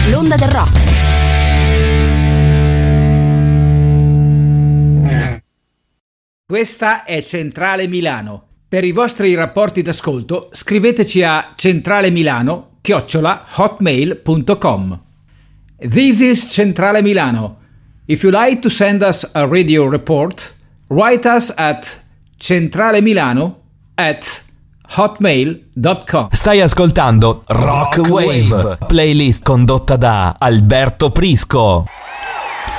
l'onda del rock. Questa è Centrale Milano. Per i vostri rapporti d'ascolto scriveteci a centralemilano@hotmail.com. This is Centrale Milano. If you like to send us a radio report, write us at centralemilano@hotmail.com. Stai ascoltando Rock Wave, playlist condotta da Alberto Prisco.